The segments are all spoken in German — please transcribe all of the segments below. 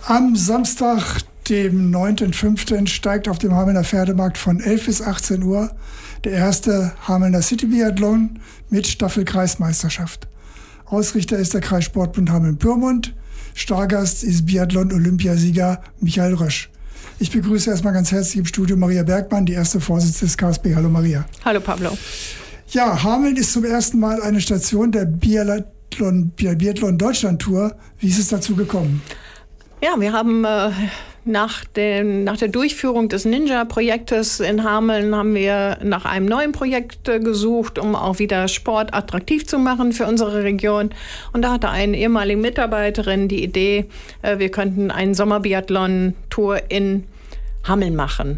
Am Samstag, dem 9.5., steigt auf dem Hamelner Pferdemarkt von 11 bis 18 Uhr der erste Hamelner City Biathlon mit Staffelkreismeisterschaft. Ausrichter ist der Kreissportbund Hameln-Pyrmont. Stargast ist Biathlon-Olympiasieger Michael Rösch. Ich begrüße erstmal ganz herzlich im Studio Maria Bergmann, die erste Vorsitzende des KSB. Hallo Maria. Hallo Pablo. Ja, Hameln ist zum ersten Mal eine Station der Biathlon-Deutschland-Tour. Wie ist es dazu gekommen? Ja, wir haben nach der Durchführung des Ninja-Projektes in Hameln haben wir nach einem neuen Projekt gesucht, um auch wieder Sport attraktiv zu machen für unsere Region. Und da hatte eine ehemalige Mitarbeiterin die Idee, wir könnten einen Sommerbiathlon-Tour in Hameln machen.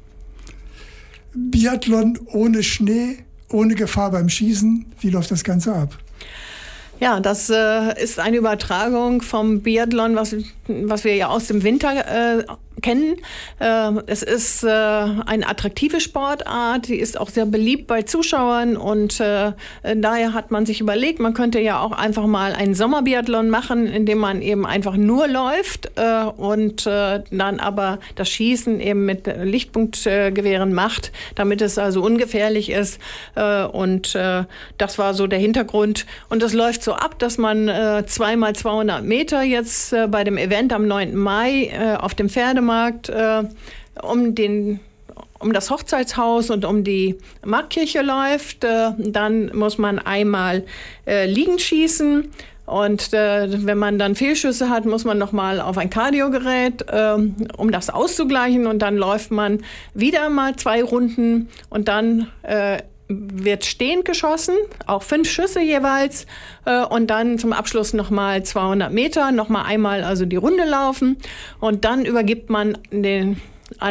Biathlon ohne Schnee, ohne Gefahr beim Schießen. Wie läuft das Ganze ab? Ja, das ist eine Übertragung vom Biathlon, was wir ja aus dem Winter kennen. Es ist eine attraktive Sportart, die ist auch sehr beliebt bei Zuschauern und daher hat man sich überlegt, man könnte ja auch einfach mal einen Sommerbiathlon machen, indem man eben einfach nur läuft und dann aber das Schießen eben mit Lichtpunktgewehren macht, damit es also ungefährlich ist und das war so der Hintergrund und das läuft so ab, dass man 2x200 Meter jetzt bei dem Event am 9. Mai auf dem Pferdemarkt um das Hochzeitshaus und um die Marktkirche läuft. Dann muss man einmal liegend schießen. Und wenn man dann Fehlschüsse hat, muss man nochmal auf ein Kardiogerät, um das auszugleichen. Und dann läuft man wieder mal 2 Runden und dann wird stehend geschossen, auch 5 Schüsse jeweils und dann zum Abschluss nochmal 200 Meter, nochmal einmal also die Runde laufen und dann übergibt man den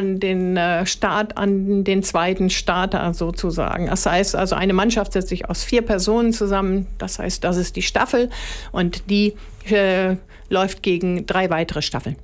Start an den zweiten Starter sozusagen. Das heißt also, eine Mannschaft setzt sich aus 4 Personen zusammen, das heißt, das ist die Staffel und die läuft gegen 3 weitere Staffeln.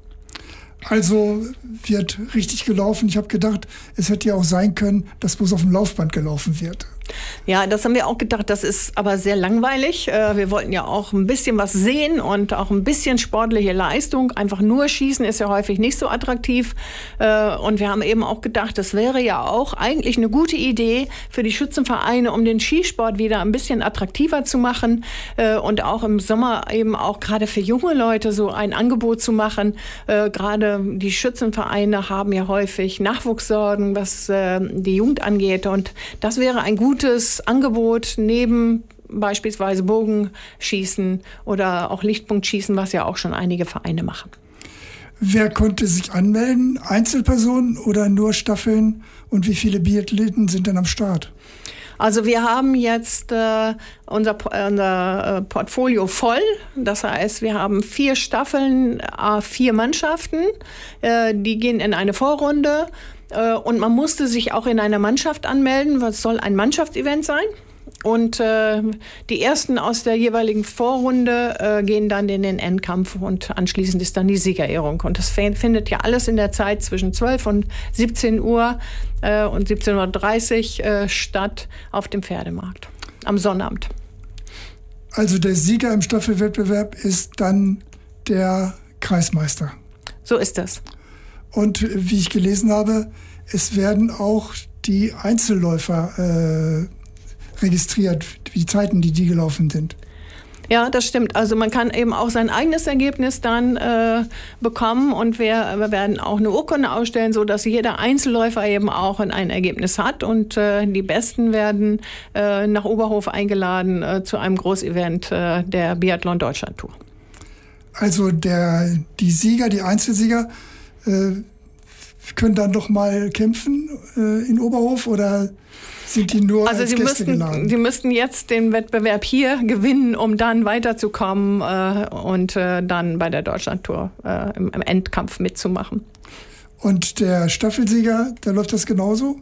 Also wird richtig gelaufen. Ich habe gedacht, es hätte ja auch sein können, dass bloß auf dem Laufband gelaufen wird. Ja, das haben wir auch gedacht. Das ist aber sehr langweilig. Wir wollten ja auch ein bisschen was sehen und auch ein bisschen sportliche Leistung. Einfach nur schießen ist ja häufig nicht so attraktiv. Und wir haben eben auch gedacht, das wäre ja auch eigentlich eine gute Idee für die Schützenvereine, um den Skisport wieder ein bisschen attraktiver zu machen und auch im Sommer eben auch gerade für junge Leute so ein Angebot zu machen. Gerade die Schützenvereine haben ja häufig Nachwuchssorgen, was die Jugend angeht. Und das wäre ein gutes Angebot neben beispielsweise Bogenschießen oder auch Lichtpunktschießen, was ja auch schon einige Vereine machen. Wer konnte sich anmelden? Einzelpersonen oder nur Staffeln? Und wie viele Biathleten sind denn am Start? Also wir haben jetzt unser Portfolio voll. Das heißt, wir haben 4 Staffeln, 4 Mannschaften. Die gehen in eine Vorrunde. Und man musste sich auch in einer Mannschaft anmelden, weil es soll ein Mannschaftsevent sein. Und die Ersten aus der jeweiligen Vorrunde gehen dann in den Endkampf und anschließend ist dann die Siegerehrung. Und das findet ja alles in der Zeit zwischen 12 und 17 Uhr und 17.30 Uhr statt auf dem Pferdemarkt am Sonnabend. Also der Sieger im Staffelwettbewerb ist dann der Kreismeister. So ist das. Und wie ich gelesen habe, es werden auch die Einzelläufer registriert, die Zeiten, die gelaufen sind. Ja, das stimmt. Also man kann eben auch sein eigenes Ergebnis dann bekommen und wir werden auch eine Urkunde ausstellen, sodass jeder Einzelläufer eben auch ein Ergebnis hat und die Besten werden nach Oberhof eingeladen zu einem Großevent der Biathlon-Deutschland-Tour. Also die Sieger, die Einzelsieger können dann doch mal kämpfen in Oberhof oder sind die nur als Gäste geladen? Sie müssten jetzt den Wettbewerb hier gewinnen, um dann weiterzukommen und dann bei der Deutschlandtour im Endkampf mitzumachen. Und der Staffelsieger, da läuft das genauso?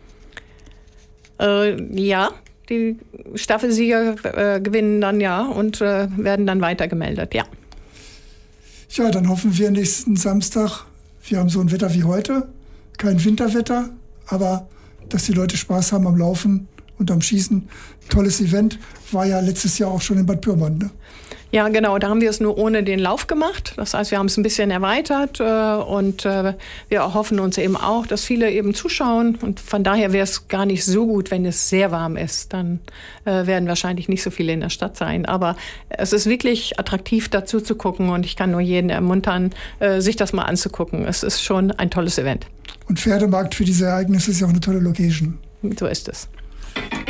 Ja, die Staffelsieger gewinnen dann ja und werden dann weitergemeldet, ja. Ja, dann hoffen wir nächsten Samstag, wir haben so ein Wetter wie heute, kein Winterwetter, aber dass die Leute Spaß haben am Laufen unterm Schießen. Tolles Event, war ja letztes Jahr auch schon in Bad Pyrmont. Ne? Ja, genau, da haben wir es nur ohne den Lauf gemacht. Das heißt, wir haben es ein bisschen erweitert und wir hoffen uns eben auch, dass viele eben zuschauen. Und von daher wäre es gar nicht so gut, wenn es sehr warm ist. Dann werden wahrscheinlich nicht so viele in der Stadt sein. Aber es ist wirklich attraktiv, dazu zu gucken. Und ich kann nur jeden ermuntern, sich das mal anzugucken. Es ist schon ein tolles Event. Und Pferdemarkt für diese Ereignisse ist ja auch eine tolle Location. So ist es.